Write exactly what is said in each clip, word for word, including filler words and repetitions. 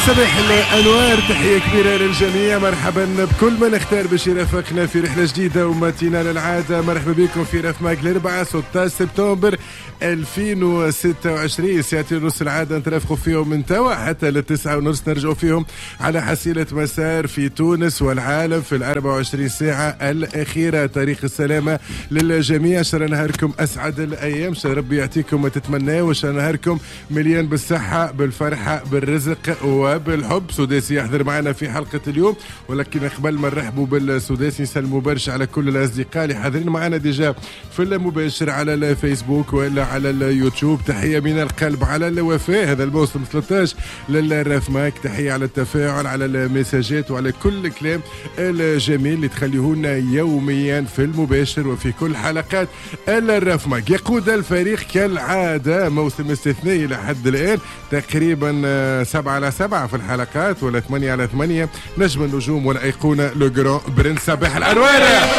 صباح الأنوار، تحية كبيرة للجميع. مرحبا بكل من اختار باش يرافقنا في رحلة جديدة ومتينة للعادة. مرحبا بكم في رفماك الأربعاء ستة عشر سبتمبر ألفين وستة وعشرين. ساعتين ونص العادة نترافقوا فيهم من توا حتى للتسعة ونص، نرجعوا فيهم على حصيلة مسار في تونس والعالم في الأربع وعشرين ساعة الأخيرة. تاريخ السلامة للجميع، شهر نهاركم أسعد الأيام، شهر ربي يعطيكم ما تتمناه، وشهر نهاركم مليان بالصحة بالفرحة بالرزق وبالحب. سداسي يحضر معنا في حلقة اليوم، ولكن قبل ما نرحبوا بالسداسي نسلموا برشا على كل الأصدقاء اللي حاضرين معنا ديجا في المباشر على الفيسبوك ولا على اليوتيوب. تحية من القلب على الوفاء هذا الموسم ثلاثة عشر للرفماك. تحية على التفاعل على المساجات وعلى كل الكلام الجميل اللي تخليهولنا يوميا في المباشر وفي كل حلقات الرفماك. يقود الفريق كالعادة موسم استثنائي لحد الآن، تقريبا سبعة على سبعة في الحلقات ولا ثمانية على ثمانية. نجم النجوم والأيقونة لو جران برنس صباح الأنوار.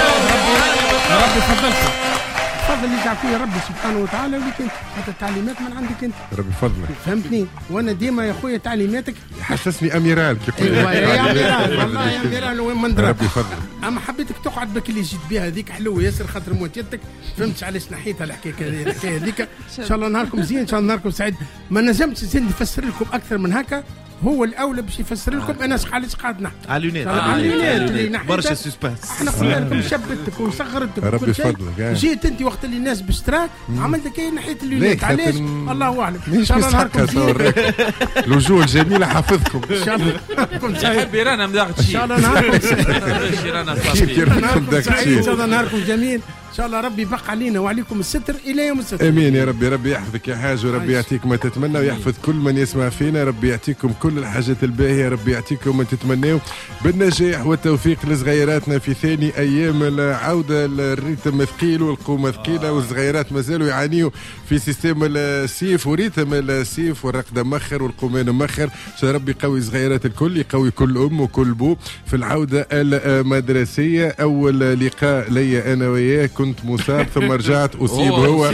يا رب فضلك تفضل اللي تعطيه ربي سبحانه وتعالى، ولكن حتى التعليمات من عندك انت. ربي فضلك فهمتني، وانا ديما يا خويا تعليماتك حسسني اميرال. ايوه يا اميرال، والله يا اميرال وين من درك. ربي فضلك. اما حبيتك تقعد بك اللي جيت بها هذيك حلوه ياسر خاطر موتيتك. فهمت علاش نحيتها الحكايه الحكايه هذيك. ان شاء الله نهاركم زين، ان شاء الله نهاركم سعيد. ما نجمتش زين نفسر لكم اكثر من هكا، هو الاولى باش يفسر لكم. انا علاش قاعد نحكي على اللونات على اللونات اللي نحكي برشا سسبانس. احنا قلنا لكم شبتك وصغرتك ربي وكل شيء. يفضلك. جيت انت وقت اللي الناس باشتراك عملت كي نحيت اللونات. علاش الله اعلم. ان شاء الله نهاركم زين. الوجوه الجميله حافظكم ان شاء الله نهاركم سعيد. يحب رانا مداغت ان شيء شاء الله نهاركم سعيد. رانا نهاركم سعيد ان شاء الله نهاركم جميل. ان شاء الله ربي يبقى علينا وعليكم الستر الى يوم الستر. امين يا ربي. ربي يحفظك يا حاج، وربي يعطيك ما تتمنى ويحفظ كل من يسمع فينا. ربي يعطيكم كل الحاجات الباهيه، ربي يعطيكم ما تتمناو بالنجاح والتوفيق لصغيراتنا في ثاني ايام العوده. الريتم ثقيل والقومه ثقيله، والصغيرات مازالوا يعانيوا في سيستم السيف وريتم السيف، والرقد مخر والقومان مخر. ربي يقوي صغيرات الكل، يقوي كل ام وكل بو في العوده المدرسيه. اول لقاء لي انا وياه كنت مصاب ثم رجعت أصيب هو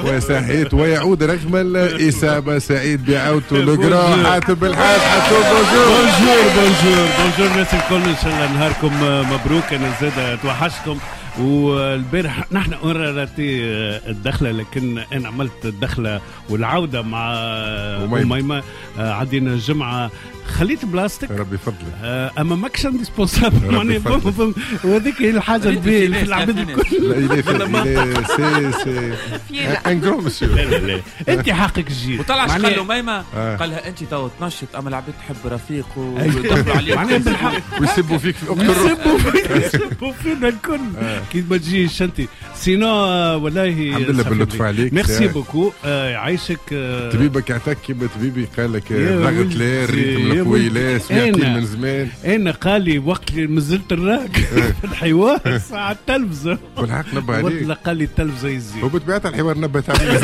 وسحيت ويعود رغم الإصابة. سعيد بعودته لقرا حاتم بالحاج. حاتم بونجور بونجور بونجور بونجور الناس الكل، إن شاء الله نهاركم مبروك. أنا زاد توحشتكم. والبارح نحن قررتي الدخلة، لكن أنا عملت الدخلة والعودة مع أميمة. عدينا الجمعة خليت بلاستيك. ربي فضلك. اما ماكش عندي سبونسابل معني، وهذيك هي الحاجه الباهيه في العباد الكل. لا سي سي ان جرو مسيو. انت حقك تجي وطلعش قال له ميمه قال لها انت تو تنشط، اما العباد تحب رفيق ويدخلوا عليك معناها بالحق ويسبوا فيك في اكتر. يسبوا فيك يسبوا فينا الكل كي ما تجيش انت. سينو والله الحمد لله باللطف عليك. ميرسي بوكو. يعيشك طبيبك يعطيك كيما طبيبي قال لك ضغط لا الريتم القوي لا سمعتي من زمان. انا قال لي وقت اللي نزلت الراك في الحوار ساعة التلفزة والحق نبه عليك. قال لي التلفزة يزيد وبطبيعة الحوار نبه تعمل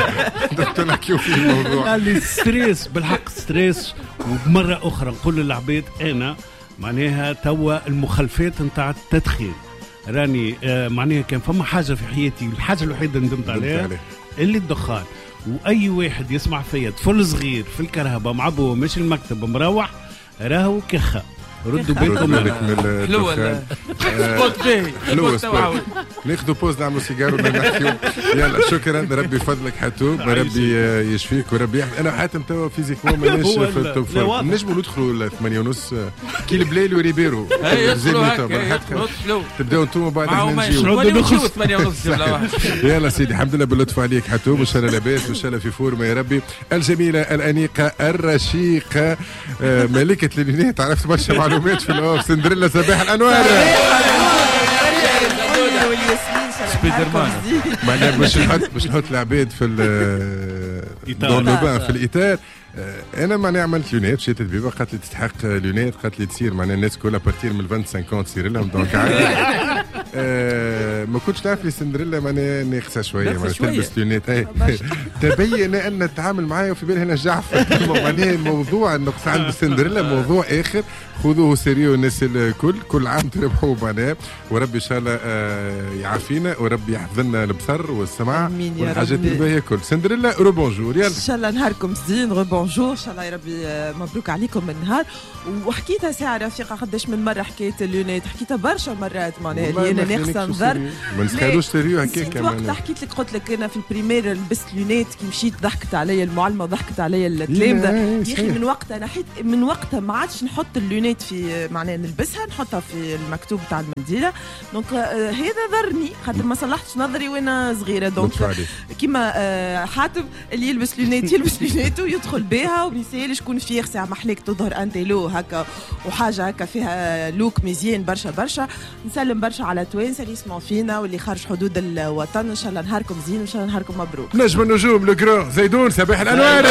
درت نحكيو في الموضوع. قال لي ستريس بالحق ستريس. ومرة أخرى نقول للعباد أنا معناها توا المخلفات نتاع التدخين راني آه معناها كان فما حاجة في حياتي الحاجة الوحيدة ندمت عليها اللي الدخان. واي واحد يسمع فيا طفل صغير في الكرهبه مع ابوه ماشي المكتب مروح راهو كخه ردوا بالكم. حلوه سبوت باهي حلوه سبوت. ناخذوا بوز نعملوا سيجار ونحكيو. يلا شكرا. ربي فضلك حتوب، ربي يشفيك وربي يحفظ. انا حاتم توا فيزيكمون مانيش في التوب فورم. نجموا ندخلوا ثمانية ونص كي البليل وريبيرو. تبداو انتم بعد احنا نجيو ثمانية ونص. يلا سيدي الحمد لله باللطف عليك حتوب، وان شاء الله لاباس وان شاء الله في فورمه يا ربي. الجميله الانيقه الرشيقه ملكه اللونات. عرفت برشا معلومات في الاوف. سندريلا صباح الانوار. سبيدر مان معناها باش نحط باش نحط العباد في الدولوبان في الاطار. انا معناها عملت لونات مشيت البيبه قالت لي تستحق لونات، قالت لي تصير معناها الناس كلها بارتير من خمسين خمسين تصير لهم دونك آه ما كنتش نعرف لي سندريلا معناها ناقصه شويه معناها تلبس لونيت. تبين ان التعامل معايا وفي بالي هنا جعفر. معناها الموضوع النقص عند سندريلا موضوع اخر. خذوه سيريو الناس الكل. كل عام تربحوا معناها وربي ان شاء الله آه يعافينا وربي يحفظ لنا البصر والسمع والحاجات الباهيه الكل. سندريلا رو بونجور يلا. ان شاء الله نهاركم زين. رو بونجور ان شاء الله يا ربي مبروك عليكم النهار. وحكيتها ساعه رفيقه قداش من مره حكايه اللونيت حكيتها برشا مرات معناها اللي انا ناقصه نظر ما نسخلوش سيريو هكاك. وقتها حكيت لك قلت لك انا في البريمير لبست لونيت كي مشيت ضحكت عليا المعلمه وضحكت عليا التلامذه يا اخي. من وقتها نحيت من وقتها ما عادش نحط اللونيت في معناها نلبسها نحطها في المكتوب تاع المنديله. دونك آه هذا ضرني خاطر ما صلحتش نظري وانا صغيره. دونك كيما آه حاتم اللي يلبس لونيت يلبس لونيت ويدخل بها وما يسالش شكون فيه ساعه محليك تظهر انتيلو هكا وحاجه هكا فيها لوك مزيان برشا برشا. نسلم برشا على توانسه اللي يسمعوا فينا واللي خارج حدود الوطن. ان شاء الله نهاركم زين وان شاء الله نهاركم مبروك. نجم النجوم لو جران زيدون صباح الانوار.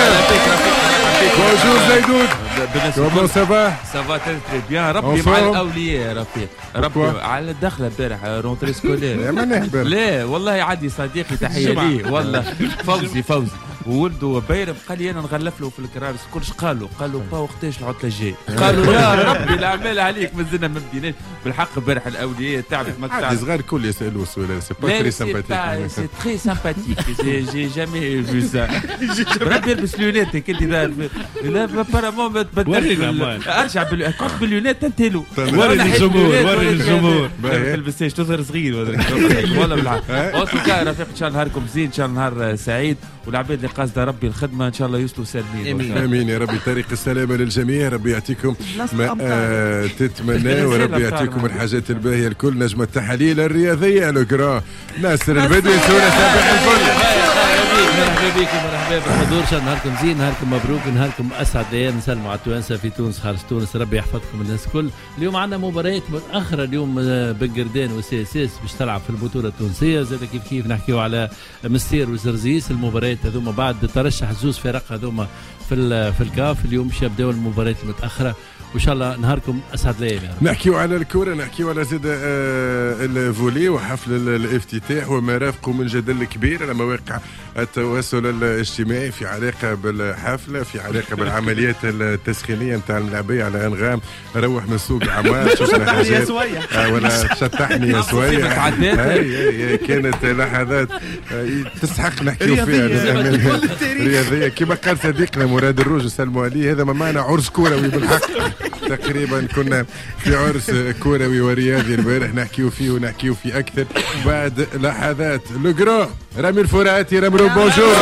بونجور زيدون. كومون سافا؟ سافا تري بيان. ربي مع الاولياء ربي ربي على الدخله امبارح رونتري سكولير. لا والله عادي صديقي تحيه ليه والله فوزي فوزي وولده بايرم قال لي انا نغلف له في الكرارس. كلش قالوا قالوا با وقتاش العطله الجاي. قالوا يا ربي الاعمال عليك مازلنا ما بديناش بالحق. امبارح الاولياء تعبت ما تعرف. عادي صغار الكل يسالوا السؤال سي با تري سامباتيك. سي تري سامباتيك. جي جامي فو سا. ربي يلبس لونيت كنت دار لا بارامون ما تبدل. ارجع كنت باللونيت تنتلو. وري الجمهور وري الجمهور. ما تلبسهاش تظهر صغير والله بالحق. اوكي رفيق ان شاء الله نهاركم زين ان شاء الله نهار سعيد والعباد اللي قاصده ربي الخدمه ان شاء الله يوصلوا سالمين. امين امين يا ربي. طريق السلامه للجميع. ربي يعطيكم ما آه تتمنى وربي يعطيكم الحاجات الباهيه الكل. نجم التحاليل الرياضيه لو جران ناصر البدوي سوره صباح الفل. مرحبا بكم مرحبا بالحضور. شان نهاركم زين نهاركم مبروك نهاركم اسعد ايام. نسلموا على التوانسه في تونس خارج تونس ربي يحفظكم الناس الكل. اليوم عندنا مباريات متاخره اليوم بنقردان وسي اس اس باش تلعب في البطوله التونسيه. زاد كيف كيف نحكيو على مستير وزرزيس. المباريات هذوما بعد ترشح زوز فرق هذوما في في الكاف. اليوم باش يبداو المباريات المتاخره وان شاء الله نهاركم اسعد الايام. نحكيو على الكره نحكيو على زاد آه الفولي وحفل الافتتاح وما رافقه من جدل كبير على مواقع التواصل الاجتماعي في علاقه بالحفله في علاقه بالعمليات التسخينيه نتاع الملاعبيه على انغام. روح من سوق عمال شفنا حاجات آه ولا شطحني يا سويه. هي كانت لحظات آه تستحق نحكيو فيها رياضيه كما قال صديقنا مراد الروج سلموا عليه. هذا ما معنى عرس كروي بالحق. تقريبا كنا في عرس كروي ورياضي البارح نحكيو فيه ونحكيو فيه اكثر بعد لحظات. لو جران رامي الفراتي رامي بونجور.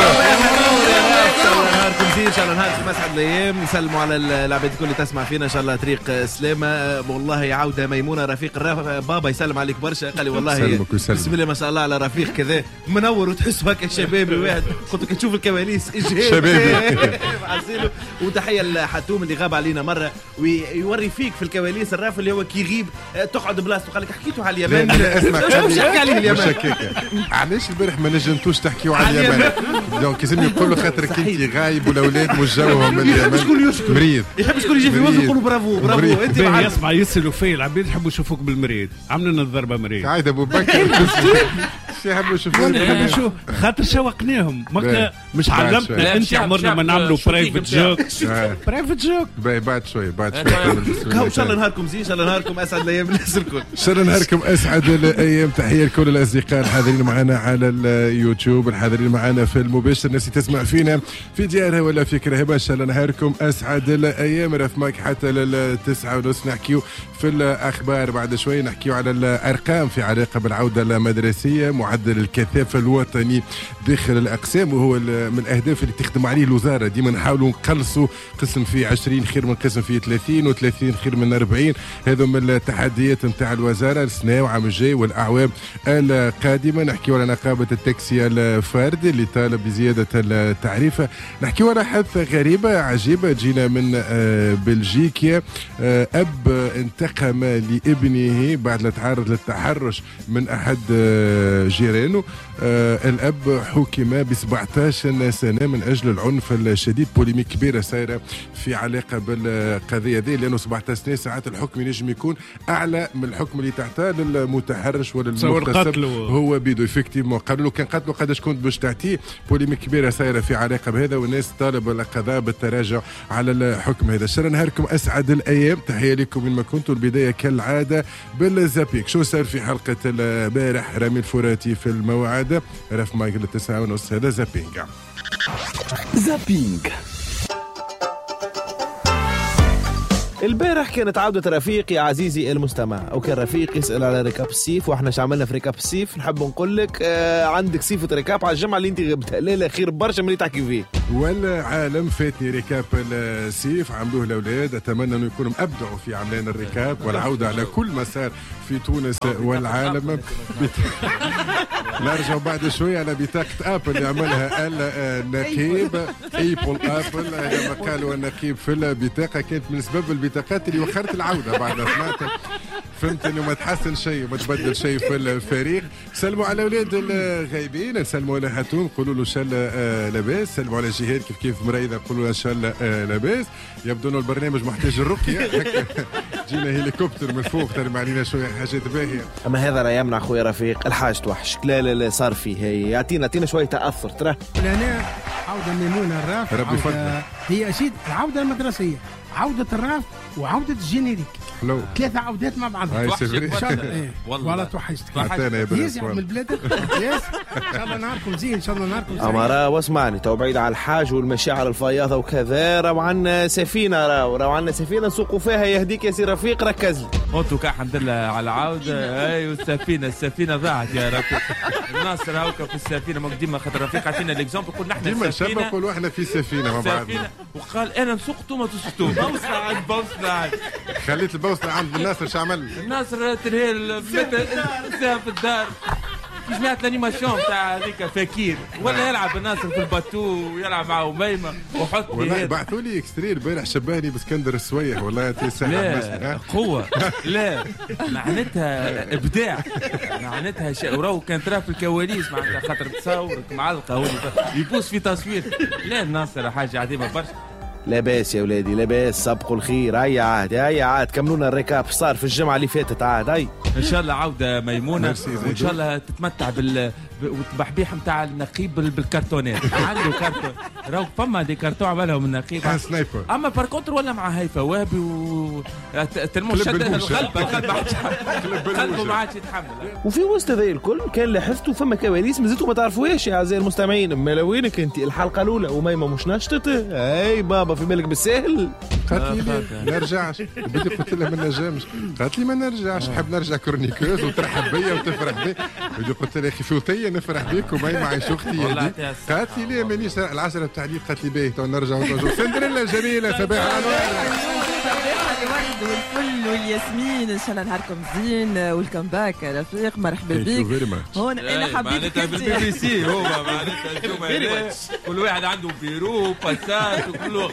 نهاركم زين ان شاء الله نهاركم اسعد الايام. نسلموا على العباد الكل اللي تسمع فينا ان شاء الله طريق سلامه. والله عوده ميمونه رفيق الرف... بابا يسلم عليك برشا. قال لي والله بسم الله ما شاء الله على رفيق كذا منور وتحسوا هكا شبابي واحد. قلت لك تشوف الكواليس شبابي. وتحيه لحتوم اللي غاب علينا مره ويوري فيك في الكواليس الراف اللي هو كي يغيب تقعد بلاصتو. قال لك حكيتوا على اليمن. مش حكي عليه اليمن. علاش البارح ما نجمتوش تحكيوا على اليمن؟ دونك لازم يقول له خاطرك انت غايب والاولاد وجوهم من اليمن مريض. يحب شكون يجي في وجهه يقولوا برافو برافو. انت يسمع يسالوا فيه العباد يحبوا يشوفوك بالمريض. عملوا لنا الضربه مريض. عايد ابو بكر يحبوا يشوفوك خاطر شوقناهم مش علمتنا انت عمرنا ما نعملوا برايفت جوك. برايفت جوك بعد شوي بعد شوي. ان شاء الله نهاركم زين ان شاء الله نهاركم اسعد الايام الناس الكل. ان شاء الله نهاركم اسعد الايام. تحيه لكل الاصدقاء الحاضرين معنا على اليوتيوب الحاضرين معنا في المباشر الناس تسمع فينا في ديارها ولا في كرهبه. ان شاء الله نهاركم اسعد الايام. رفماك حتى للتسعة ونص نحكيو في الاخبار. بعد شوي نحكيو على الارقام في علاقه بالعوده المدرسيه. معدل الكثافه الوطني داخل الاقسام وهو من الاهداف اللي تخدم عليه الوزاره. ديما نحاولوا نقلصوا قسم في عشرين خير من قسم في ثلاثين و30 خير من أربعين. هذو من التحديات نتاع الوزاره السنه وعام الجاي والاعوام القادمه. نحكيو على نقابه التاكسي الفردي اللي طالب بزياده التعريفه. نحكيو على حادثه غريبه عجيبه جينا من بلجيكا. اب انتقم لابنه بعد ما تعرض للتحرش من احد جيرانه. آه الاب حكم ب سبعطاش سنه من اجل العنف الشديد. بوليميك كبيره سايره في علاقه بالقضيه هذه، لانه سبعطاش سنه ساعات الحكم ينجم يكون اعلى من الحكم اللي تعطاه للمتحرش ولا المغتصب هو بيدو افكتيفمون. قالوا له كان قتلوا قداش كنت باش تعطيه. بوليميك كبيره سايره في علاقه بهذا، والناس طالب القضاء بالتراجع على الحكم هذا. شرا نهاركم اسعد الايام، تحيه لكم من ما كنتوا. البدايه كالعاده بالزابيك. شو صار في حلقه البارح؟ رامي الفراتي في الموعد، رف مايكل التسعة ونص. هذا زابينغ. زابينغ البارح كانت عودة رفيق يا عزيزي المستمع، وكان رفيق يسأل على ركاب السيف، واحنا عملنا في ركاب السيف. نحب نقول لك آه عندك سيفة ركاب على الجمعة اللي انت غبتها، لا خير برشا من اللي تحكي فيه. والعالم فاتني ركاب السيف عملوه الاولاد، اتمنى انه يكونوا ابدعوا في عملان الركاب والعودة على كل مسار في تونس والعالم. نرجع بعد شوية على بطاقة ابل اللي عملها النقيب ايبل ابل. لما قالوا النقيب في البطاقة كانت من اسباب البطاقات اللي وخرت العودة بعد سمعت فهمت انه ما تحسن شيء وما تبدل شيء في الفريق. سلموا على اولاد الغايبين، سلموا على هاتون قولوا له شال آه لاباس، سلموا على جهاد كيف كيف مريضة قولوا له شال آه لاباس. يبدو انه البرنامج محتاج الرقية. جينا هليكوبتر من فوق ترمى علينا شوية حاجات باهية. اما هذا راه يمنع خويا رفيق الحاج توحش. لا لا لا صار فيه هي يعطينا يعطينا شوية تأثر ترى. لأنا عودة ميمونة الراف، ربي يفضل. هي أكيد العودة المدرسية، عودة الراف وعودة الجينيريك. حلو. ثلاثة عودات مع بعض. والله والله توحشتك. حتى ياسي من بلادك. ياس. إن شاء الله نهاركم زين، إن شاء الله نهاركم زين. أما راه واسمعني، تو بعيد على الحاج والمشاعر الفياضة وكذا، راهو عندنا سفينة، راهو راهو عندنا سفينة نسوقوا فيها. يهديك يا سي رفيق ركز لي. قلت الحمد لله على العودة. أيوة السفينة السفينة ضاعت يا رفيق. الناس راهوكا في السفينة ما ديما خاطر رفيق عطينا الإكزامبل قلنا احنا ديما نشبه نقولوا احنا في سفينة مع بعضنا. وقال أنا نسوق وما تسوقوا. بوصلة عند بوصلة عند. خليت البوصلة عند الناصر شو عمل؟ الناصر ترهيل ساهم في الدار. جمعت الانيماسيون تاع هذيك فكير ولا يلعب الناصر في الباتو ويلعب مع أميمة وحط والله بعثوا لي اكستري البارح شبهني باسكندر السويح. والله لا قوة لا معناتها ابداع معناتها شيء. وراو كانت راه في الكواليس معناتها خاطر تصورك معلقة يبوس في تصوير. لا الناصر حاجة عظيمة برشا. لاباس يا ولادي لاباس، سبقوا الخير. هيا عاد هيا عاد كملونا الركاب صار في الجمعة اللي فاتت. عاد هاي ان شاء الله عودة ميمونة، وان شاء الله تتمتع بال والتبحبيح نتاع النقيب بالكرتونات. عنده كرتون راهو فما دي كرتون عملهم النقيب سنايبر. اما باركونتر ولا مع هيفا وهبي و تلمو شد القلب قلبه ما عادش يتحمل. وفي وسط هذا الكل كان لاحظتوا فما كواليس مازلتوا ما تعرفوهاش يا اعزائي المستمعين. اما وينك انت الحلقة الأولى وميمة مش نشطت. اي بابا في بالك بالسهل. قالت لي ما نرجعش. بدي قلت لها ما نرجعش. قالت لي ما نرجعش نحب نرجع كورنيكوز وترحب بيا وتفرح بي. بدي قلت لها خفوتية نفرح بيك وما معي اختي هذه. قالت لي ليه مانيش العشرة التعليق. قالت لي باهي تو نرجع ونرجع. سندريلا جميلة صباح الانوار. الورد والفل والياسمين ان شاء الله نهاركم زين. ويلكم باك رفيق مرحبا بك. هون انا حبيت معناتها بالبي بي سي هو معناتها كل واحد عنده بيرو باسات وكل لغه.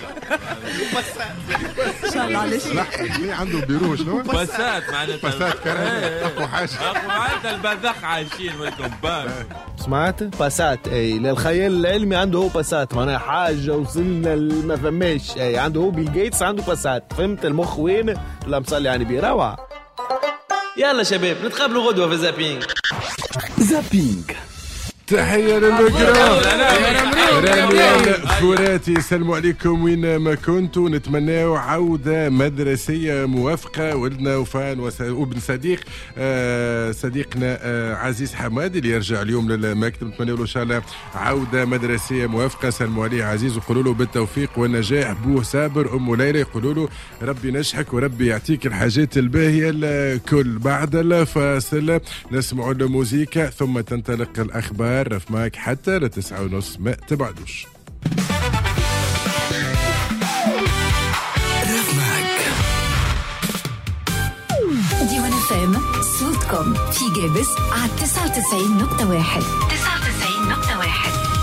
ان شاء الله علاش ليه عنده بيرو شنو؟ باسات معناتها باسات كرهي اقوى حاجه. اقوى معناتها البذخ عايشين ويلكم باك. سمعت باسات اي للخيال العلمي عنده هو باسات معناها حاجه وصلنا ما فماش. اي عنده هو بيل جيتس عنده باسات. فهمت المخ وين؟ لا مصلي يعني بيروع. يلا شباب نتقابلوا غدوة في زابينغ. زابينغ تحية للمجرم رامي الفراتي. سلموا عليكم وين ما كنتوا. نتمناو عودة مدرسية موافقة. ولدنا وفان وابن صديق آه صديقنا آه عزيز حمادي اللي يرجع اليوم للمكتب. نتمناو له ان شاء الله عودة مدرسية موافقة. سلموا عليه عزيز وقولوا له بالتوفيق والنجاح. بوه صابر ام ليلى يقولوا له ربي نجحك وربي يعطيك الحاجات الباهية الكل. بعد الفاصل نسمع الموسيقى ثم تنطلق الأخبار. رف معك حتى لتسعة ونص ما تبعدوش. رف معك ديوان فام صوتكم في جابس على تسعة وتسعين نقطة واحد.